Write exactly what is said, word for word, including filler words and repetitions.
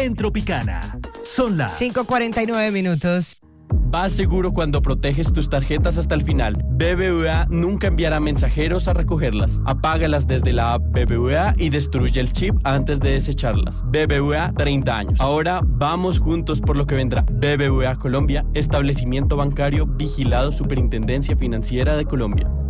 en Tropicana. Son las cinco cuarenta y nueve minutos. Vas seguro cuando proteges tus tarjetas hasta el final. B B V A nunca enviará mensajeros a recogerlas. Apágalas desde la app B B V A y destruye el chip antes de desecharlas. B B V A, treinta años. Ahora vamos juntos por lo que vendrá. B B V A Colombia, establecimiento bancario vigilado Superintendencia Financiera de Colombia.